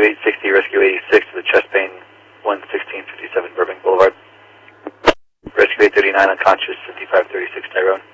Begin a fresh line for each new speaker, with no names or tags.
Rescue 860, Rescue 86 to the chest pain, 11657 Burbank Boulevard. Rescue 839 unconscious, 5536 Tyrone.